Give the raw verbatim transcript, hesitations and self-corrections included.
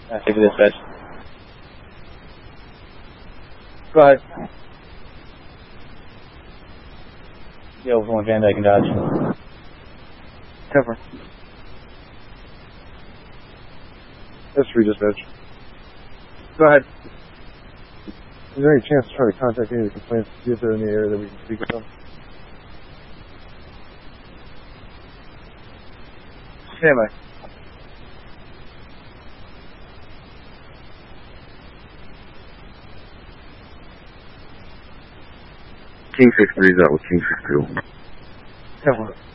Uh, take the dispatch. Go ahead. Yo, from Van Dyke and Dodge. Cover. That's free dispatch. Go ahead. Is there any chance to try to contact any of the complaints to see if they're in the area that we can speak with them? Stand by. King six three is out with King six two. Cover.